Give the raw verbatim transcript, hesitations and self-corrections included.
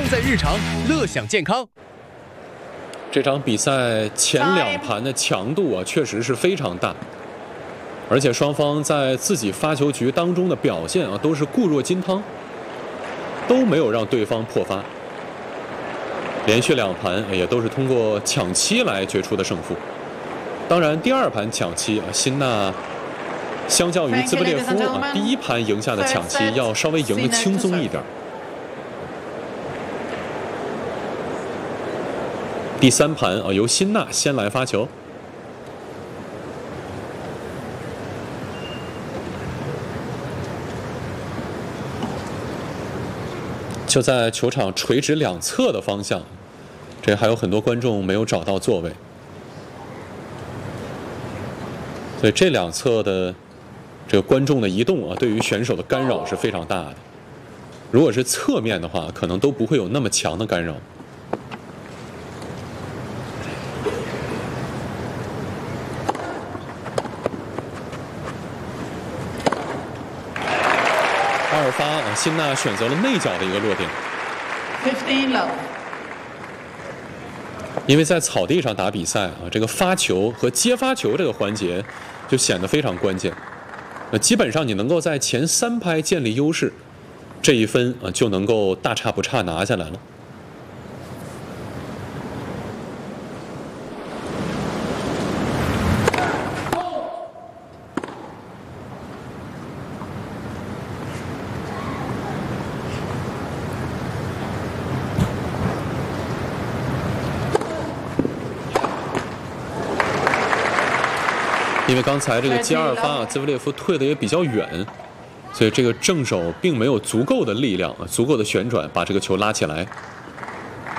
在日常，乐享健康。 这场比赛前两盘的强度啊，确实是非常大，而且双方在自己发球局当中的表现啊，都是固若金汤，都没有让对方破发。连续两盘也都是通过抢七来决出的胜负。当然，第二盘抢七啊，辛纳相较于兹布列夫啊，第一盘赢下的抢七要稍微赢得轻松一点。第三盘啊，由辛纳先来发球，就在球场垂直两侧的方向，这还有很多观众没有找到座位，所以这两侧的这个观众的移动啊，对于选手的干扰是非常大的。如果是侧面的话，可能都不会有那么强的干扰。二发啊，辛纳选择了内角的一个落点。 fifteen love。 因为在草地上打比赛啊，这个发球和接发球这个环节就显得非常关键。那基本上你能够在前三拍建立优势，这一分啊就能够大差不差拿下来了。因为刚才这个接二发啊，兹维列夫退的也比较远，所以这个正手并没有足够的力量啊，足够的旋转把这个球拉起来。